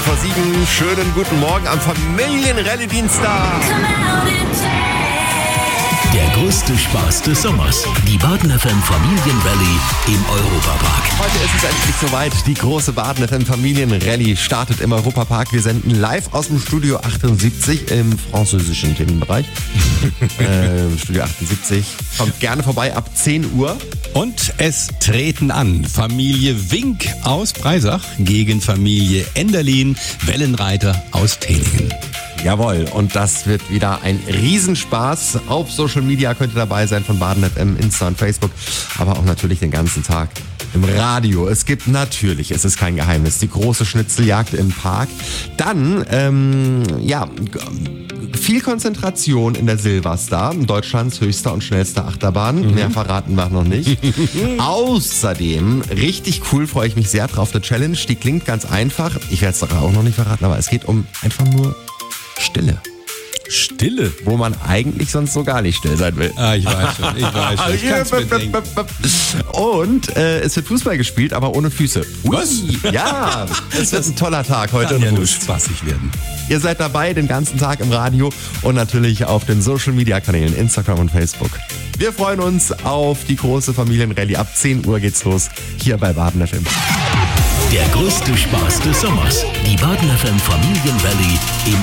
7:15. Schönen guten Morgen am Familienrallye-Dienstag. Der größte Spaß des Sommers. Die Baden FM Familienrallye im Europapark. Heute ist es endlich soweit. Die große Baden FM Familienrallye startet im Europapark. Wir senden live aus dem Studio 78 im französischen Themenbereich. Studio 78. Kommt gerne vorbei ab 10 Uhr. Und es treten an Familie Wink aus Breisach gegen Familie Enderlin, Wellenreiter aus Telingen. Jawohl, und das wird wieder ein Riesenspaß. Auf Social Media könnt ihr dabei sein von Baden FM, Insta und Facebook, aber auch natürlich den ganzen Tag im Radio. Es gibt natürlich, es ist kein Geheimnis, die große Schnitzeljagd im Park. Dann, viel Konzentration in der Silverstar, Deutschlands höchster und schnellster Achterbahn. Mehr verraten wir noch nicht. Außerdem, richtig cool, freue ich mich sehr drauf, eine Challenge, die klingt ganz einfach. Ich werde es auch noch nicht verraten, aber es geht um einfach nur Stille. Stille? Wo man eigentlich sonst so gar nicht still sein will. Ah, ich weiß schon. Ich kann's mir denken. Und es wird Fußball gespielt, aber ohne Füße. Was? Ja, es wird ein toller Tag heute. Kann ja nur spaßig werden. Ihr seid dabei den ganzen Tag im Radio und natürlich auf den Social-Media-Kanälen Instagram und Facebook. Wir freuen uns auf die große Familienrallye. Ab 10 Uhr geht's los, hier bei Baden FM. Der größte Spaß des Sommers. Die Baden FM Familienrallye im